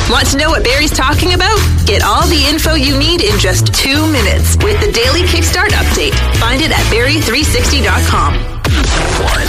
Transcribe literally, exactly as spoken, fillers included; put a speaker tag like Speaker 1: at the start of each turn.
Speaker 1: Want to know what Barry's talking about? Get all the info you need in just two minutes with the Daily Kickstart Update. Find it at Barry three sixty dot com.